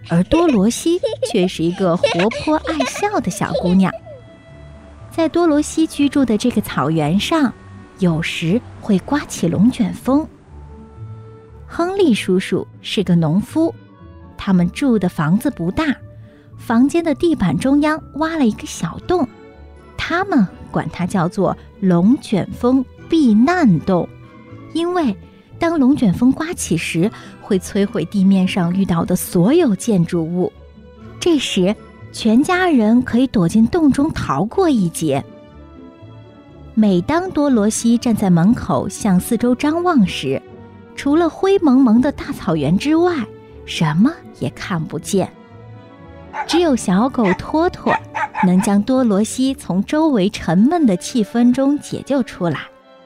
而多罗西却是一个活泼爱笑的小姑娘。在多罗西居住的这个草原上，有时会刮起龙卷风。亨利叔叔是个农夫，他们住的房子不大，房间的地板中央挖了一个小洞，他们管它叫做龙卷风避难洞，因为当龙卷风刮起时，会摧毁地面上遇到的所有建筑物，这时全家人可以躲进洞中逃过一劫。每当多罗西站在门口向四周张望时，除了灰蒙蒙的大草原之外，什么也看不见。只有小狗托托能将多罗西从周围沉闷的气氛中解救出来。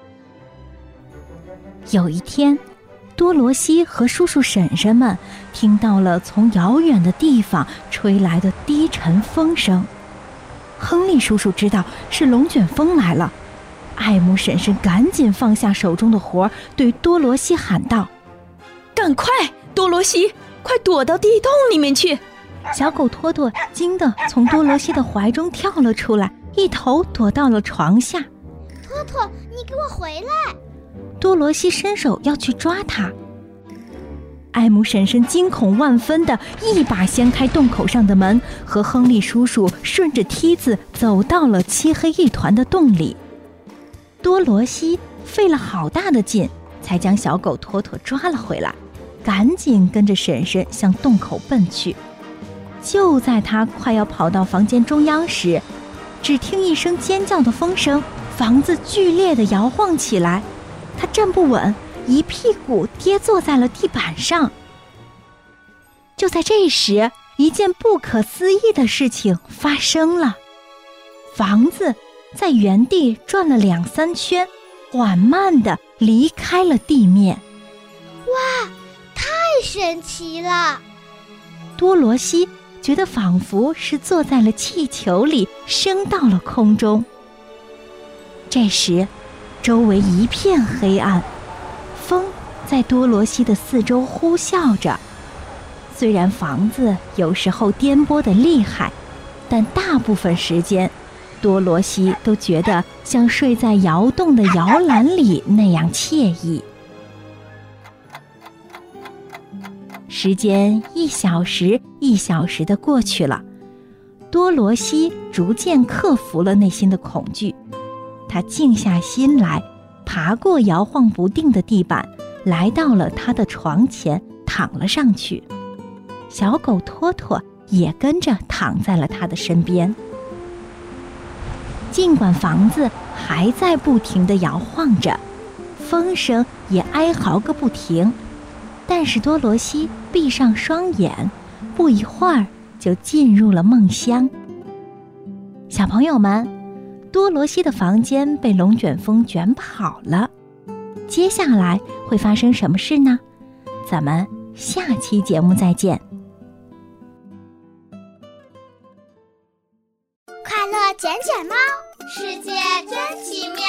有一天，多罗西和叔叔婶婶们听到了从遥远的地方吹来的低沉风声。亨利叔叔知道是龙卷风来了，艾姆婶婶赶紧放下手中的活，对多罗西喊道：“ 赶快，多罗西，快躲到地洞里面去！” 小狗托托惊得从多罗西的怀中跳了出来，一头躲到了床下。 托托，你给我回来！ 多罗西伸手要去抓他，艾姆婶婶惊恐万分地一把掀开洞口上的门，和亨利叔叔顺着梯子走到了漆黑一团的洞里。多罗西费了好大的劲，才将小狗托托抓了回来，赶紧跟着婶婶向洞口奔去。就在他快要跑到房间中央时，只听一声尖叫的风声，房子剧烈地摇晃起来，他站不稳，一屁股跌坐在了地板上。就在这时，一件不可思议的事情发生了，房子在原地转了2-3圈，缓慢地离开了地面。 哇，太神奇了！ 多罗西觉得仿佛是坐在了气球里，升到了空中。这时，周围一片黑暗，风在多罗西的四周呼啸着。虽然房子有时候颠簸得厉害，但大部分时间，多罗西都觉得像睡在摇动的摇篮里那样惬意。时间1小时1小时地过去了，多罗西逐渐克服了内心的恐惧。他静下心来，爬过摇晃不定的地板，来到了他的床前，躺了上去。小狗托托也跟着躺在了他的身边。尽管房子还在不停地摇晃着，风声也哀嚎个不停，但是多罗西闭上双眼，不一会儿就进入了梦乡。小朋友们，多罗西的房间被龙卷风卷跑了，接下来会发生什么事呢？咱们下期节目再见。 快乐捡捡猫，世界真奇妙。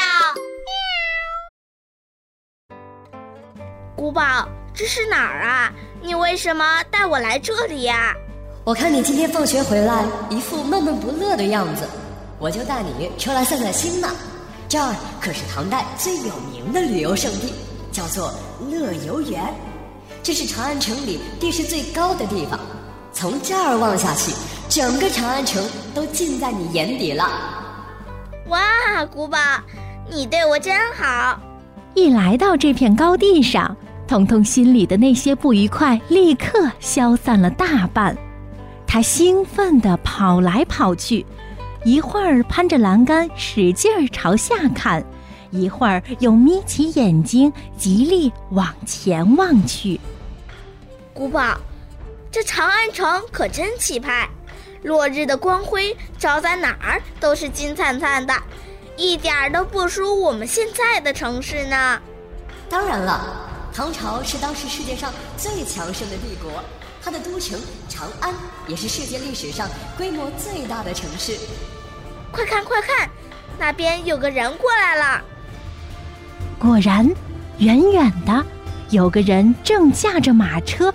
古堡，这是哪儿啊？你为什么带我来这里呀？ 我看你今天放学回来一副闷闷不乐的样子，我就带你出来散散心呢。这儿可是唐代最有名的旅游胜地，叫做乐游原。这是长安城里地势最高的地方，从这儿望下去，整个长安城都尽在你眼底了。 哇，古堡，你对我真好。 一来到这片高地上，彤彤心里的那些不愉快立刻消散了大半。他兴奋地跑来跑去，一会儿攀着栏杆使劲儿朝下看，一会儿又眯起眼睛极力往前望去。 古堡，这长安城可真气派，落日的光辉照在哪儿都是金灿灿的，一点儿都不输我们现在的城市呢。 当然了，唐朝是当时世界上最强盛的帝国，它的都城长安也是世界历史上规模最大的城市。 快看快看，那边有个人过来了。 果然，远远的有个人正驾着马车